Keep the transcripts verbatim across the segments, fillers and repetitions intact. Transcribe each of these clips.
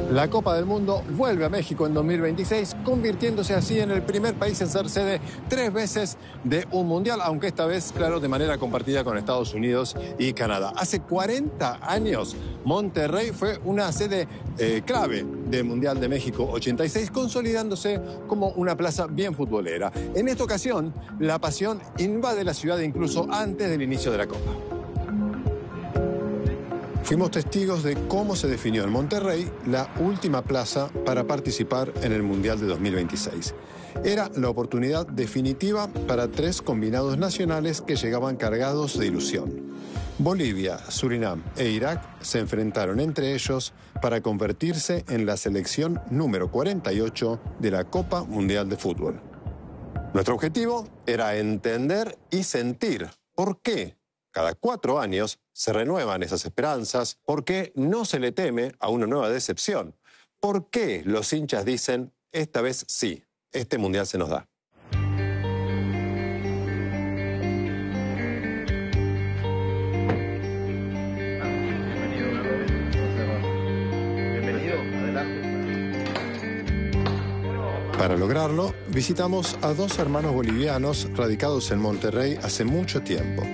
La Copa del Mundo vuelve a México en dos mil veintiséis, convirtiéndose así en el primer país en ser sede tres veces de un mundial, aunque esta vez, claro, de manera compartida con Estados Unidos y Canadá. Hace cuarenta años, Monterrey fue una sede eh, clave del Mundial de México ochenta y seis, consolidándose como una plaza bien futbolera. En esta ocasión, la pasión invade la ciudad incluso antes del inicio de la Copa. Fuimos testigos de cómo se definió en Monterrey la última plaza para participar en el Mundial de dos mil veintiséis. Era la oportunidad definitiva para tres combinados nacionales que llegaban cargados de ilusión. Bolivia, Surinam e Irak se enfrentaron entre ellos para convertirse en la selección número cuarenta y ocho de la Copa Mundial de Fútbol. Nuestro objetivo era entender y sentir por qué cada cuatro años se renuevan esas esperanzas, por qué no se le teme a una nueva decepción, por qué los hinchas dicen, esta vez sí, este mundial se nos da. Para lograrlo, visitamos a dos hermanos bolivianos radicados en Monterrey hace mucho tiempo.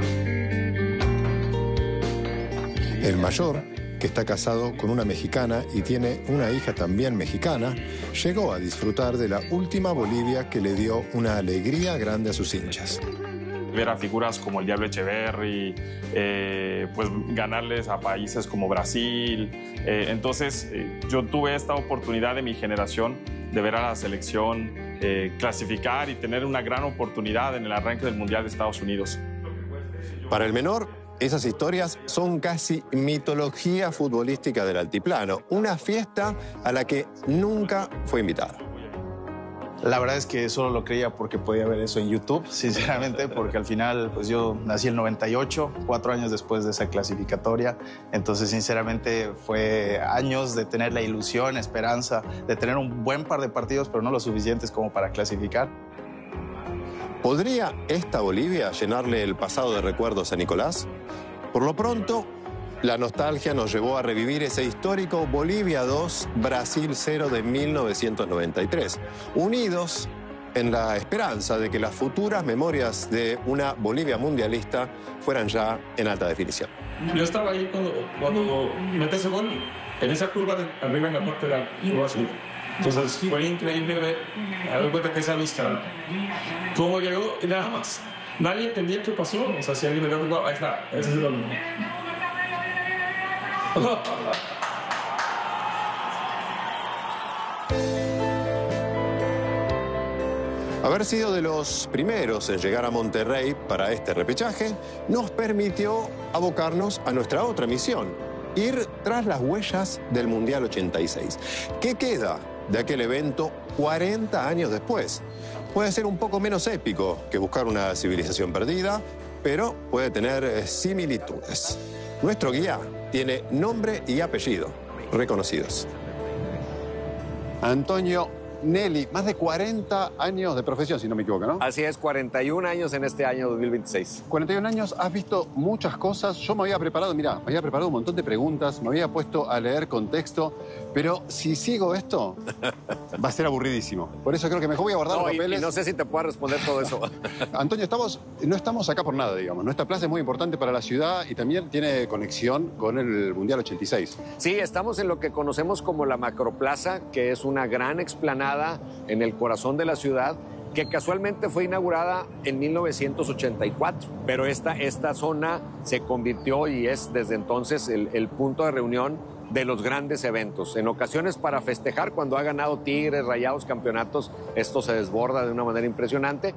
El mayor, que está casado con una mexicana y tiene una hija también mexicana, llegó a disfrutar de la última Bolivia que le dio una alegría grande a sus hinchas. Ver a figuras como el Diablo Echeverri, eh, pues ganarles a países como Brasil. Eh, entonces, eh, yo tuve esta oportunidad de mi generación de ver a la selección eh, clasificar y tener una gran oportunidad en el arranque del Mundial de Estados Unidos. Para el menor, esas historias son casi mitología futbolística del altiplano, una fiesta a la que nunca fue invitado. La verdad es que solo lo creía porque podía ver eso en YouTube, sinceramente, porque al final pues yo nací en el noventa y ocho, cuatro años después de esa clasificatoria, entonces sinceramente fue años de tener la ilusión, esperanza, de tener un buen par de partidos, pero no lo suficientes como para clasificar. ¿Podría esta Bolivia llenarle el pasado de recuerdos a Nicolás? Por lo pronto, la nostalgia nos llevó a revivir ese histórico Bolivia dos, Brasil cero de mil novecientos noventa y tres, unidos en la esperanza de que las futuras memorias de una Bolivia mundialista fueran ya en alta definición. Yo estaba ahí cuando, cuando mete ese gol, en esa curva de arriba en la parte de la azul. Entonces fue increíble ver, a ver cuenta que esa vista, cómo llegó y nada más. Nadie entendía qué pasó, o sea, si alguien le dio, ahí está, ese es el gol. Haber sido de los primeros en llegar a Monterrey para este repechaje nos permitió abocarnos a nuestra otra misión, ir tras las huellas del Mundial ochenta y seis. ¿Qué queda de aquel evento cuarenta años después? Puede ser un poco menos épico que buscar una civilización perdida, pero puede tener similitudes. Nuestro guía tiene nombre y apellido reconocidos. Antonio Nelly, más de cuarenta años de profesión, si no me equivoco, ¿no? Así es, cuarenta y un años en este año dos mil veintiséis. cuarenta y un años, has visto muchas cosas. Yo me había preparado, mira, me había preparado un montón de preguntas, me había puesto a leer contexto, pero si sigo esto, va a ser aburridísimo. Por eso creo que mejor voy a guardar no, los papeles. Y, y no sé si te puedo responder todo eso. Antonio, estamos, no estamos acá por nada, digamos. Nuestra plaza es muy importante para la ciudad y también tiene conexión con el Mundial ochenta y seis. Sí, estamos en lo que conocemos como la Macroplaza, que es una gran explanada en el corazón de la ciudad, que casualmente fue inaugurada en mil novecientos ochenta y cuatro, pero esta, esta zona se convirtió y es desde entonces el, el punto de reunión de los grandes eventos. En ocasiones para festejar, cuando ha ganado Tigres, Rayados, campeonatos, esto se desborda de una manera impresionante.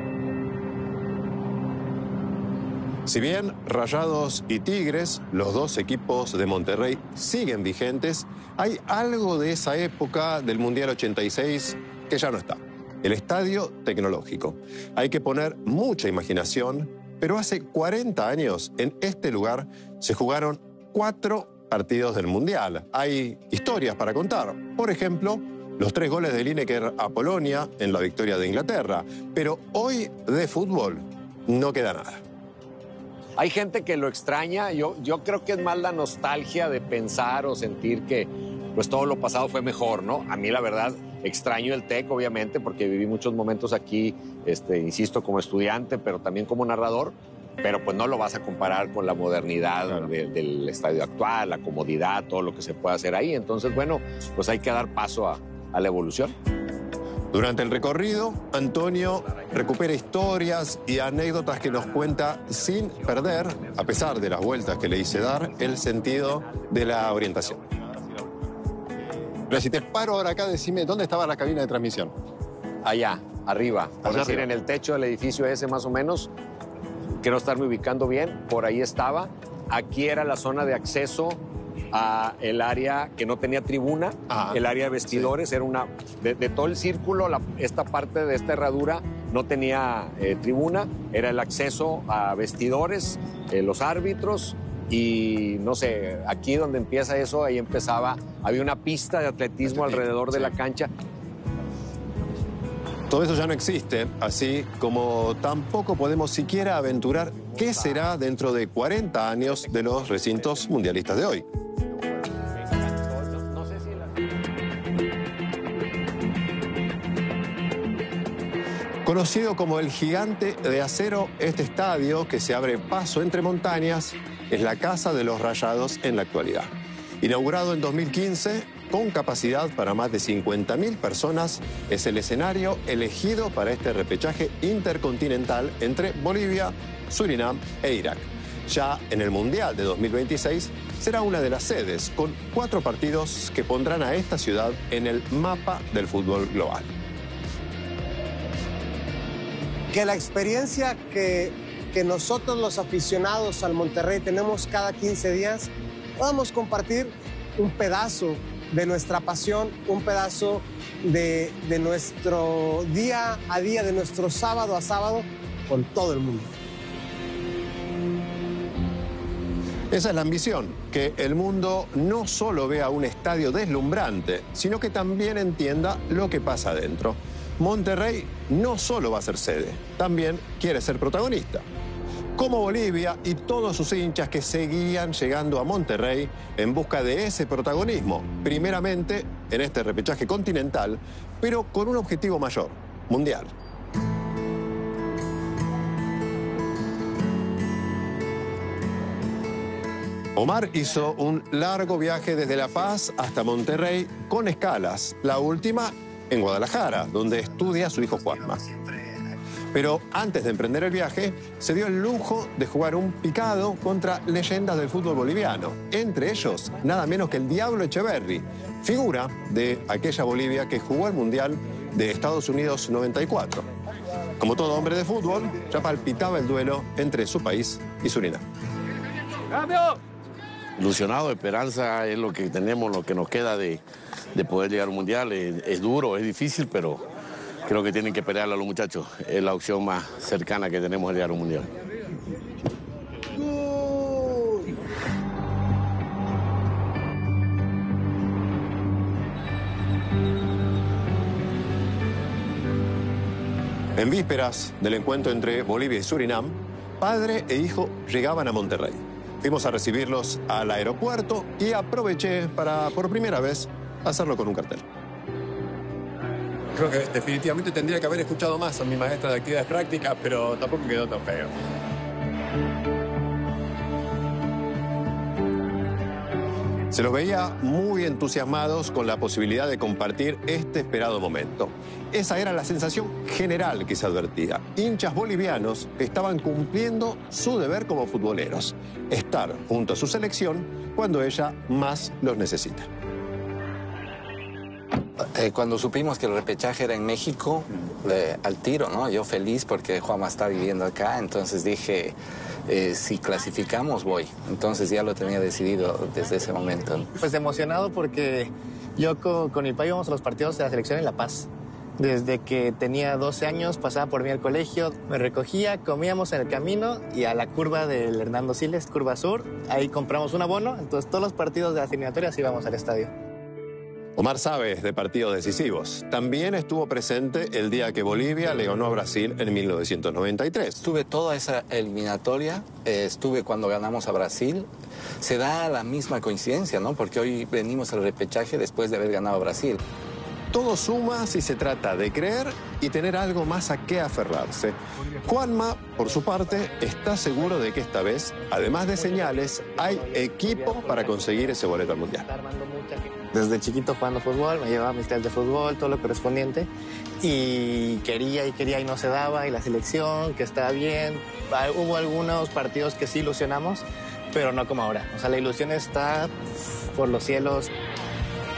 Si bien Rayados y Tigres, los dos equipos de Monterrey, siguen vigentes, hay algo de esa época del Mundial ochenta y seis que ya no está. El estadio tecnológico. Hay que poner mucha imaginación, pero hace cuarenta años en este lugar se jugaron cuatro partidos del Mundial. Hay historias para contar. Por ejemplo, los tres goles de Lineker a Polonia en la victoria de Inglaterra. Pero hoy de fútbol no queda nada. Hay gente que lo extraña. Yo, yo creo que es más la nostalgia de pensar o sentir que pues todo lo pasado fue mejor, ¿no? A mí la verdad extraño el T E C, obviamente, porque viví muchos momentos aquí, este, insisto, como estudiante, pero también como narrador, pero pues no lo vas a comparar con la modernidad claro. de, del estadio actual, la comodidad, todo lo que se puede hacer ahí. Entonces, bueno, pues hay que dar paso a, a la evolución. Durante el recorrido, Antonio recupera historias y anécdotas que nos cuenta sin perder, a pesar de las vueltas que le hice dar, el sentido de la orientación. Pero si te paro ahora acá, decime, ¿dónde estaba la cabina de transmisión? Allá, arriba. Por Allá decir, arriba. En el techo del edificio ese más o menos. Quiero estarme ubicando bien. Por ahí estaba. Aquí era la zona de acceso a el área que no tenía tribuna, ah, el área de vestidores, sí. Era una, de, de todo el círculo, la, esta parte de esta herradura no tenía eh, tribuna, era el acceso a vestidores, eh, los árbitros y no sé, aquí donde empieza eso, ahí empezaba, había una pista de atletismo alrededor de la cancha. Todo eso ya no existe, así como tampoco podemos siquiera aventurar qué será dentro de cuarenta años de los recintos mundialistas de hoy. Conocido como el Gigante de Acero, este estadio, que se abre paso entre montañas, es la casa de los Rayados en la actualidad. Inaugurado en dos mil quince, con capacidad para más de cincuenta mil personas, es el escenario elegido para este repechaje intercontinental entre Bolivia, Surinam e Irak. Ya en el Mundial de dos mil veintiséis será una de las sedes, con cuatro partidos que pondrán a esta ciudad en el mapa del fútbol global. Que la experiencia que, que nosotros los aficionados al Monterrey tenemos cada quince días, podamos compartir un pedazo de nuestra pasión, un pedazo de, de nuestro día a día, de nuestro sábado a sábado con todo el mundo. Esa es la ambición, que el mundo no solo vea un estadio deslumbrante, sino que también entienda lo que pasa adentro. Monterrey no solo va a ser sede, también quiere ser protagonista. Como Bolivia y todos sus hinchas que seguían llegando a Monterrey en busca de ese protagonismo, primeramente en este repechaje continental, pero con un objetivo mayor, mundial. Omar hizo un largo viaje desde La Paz hasta Monterrey con escalas, la última en Guadalajara, donde estudia su hijo Juanma. Pero antes de emprender el viaje, se dio el lujo de jugar un picado contra leyendas del fútbol boliviano. Entre ellos, nada menos que el Diablo Echeverri, figura de aquella Bolivia que jugó el Mundial de Estados Unidos noventa y cuatro. Como todo hombre de fútbol, ya palpitaba el duelo entre su país y Surinam. ¡Cambio! Ilusionado, esperanza es lo que tenemos, lo que nos queda de, de poder llegar al Mundial. Es, es duro, es difícil, pero creo que tienen que pelearle a los muchachos. Es la opción más cercana que tenemos de llegar a un Mundial. En vísperas del encuentro entre Bolivia y Surinam, padre e hijo llegaban a Monterrey. Fuimos a recibirlos al aeropuerto y aproveché para, por primera vez, hacerlo con un cartel. Creo que definitivamente tendría que haber escuchado más a mi maestra de actividades prácticas, pero tampoco quedó tan feo. Se los veía muy entusiasmados con la posibilidad de compartir este esperado momento. Esa era la sensación general que se advertía. Hinchas bolivianos estaban cumpliendo su deber como futboleros, estar junto a su selección cuando ella más los necesita. Eh, cuando supimos que el repechaje era en México, eh, al tiro, ¿no? Yo feliz porque Juanma está viviendo acá, entonces dije, eh, si clasificamos voy. Entonces ya lo tenía decidido desde ese momento. Pues emocionado porque yo con, con mi papá íbamos a los partidos de la selección en La Paz. Desde que tenía doce años pasaba por mí al colegio, me recogía, comíamos en el camino y a la curva del Hernando Siles, curva sur, ahí compramos un abono, entonces todos los partidos de las eliminatorias íbamos al estadio. Omar sabe de partidos decisivos. También estuvo presente el día que Bolivia le ganó a Brasil en mil novecientos noventa y tres. Estuve toda esa eliminatoria, eh, estuve cuando ganamos a Brasil. Se da la misma coincidencia, ¿no? Porque hoy venimos al repechaje después de haber ganado a Brasil. Todo suma si se trata de creer y tener algo más a qué aferrarse. Juanma, por su parte, está seguro de que esta vez, además de señales, hay equipo para conseguir ese boleto al Mundial. Desde chiquito jugando fútbol, me llevaba mis clases de fútbol, todo lo correspondiente, y quería y quería y no se daba, y la selección, que estaba bien. Hubo algunos partidos que sí ilusionamos, pero no como ahora. O sea, la ilusión está por los cielos.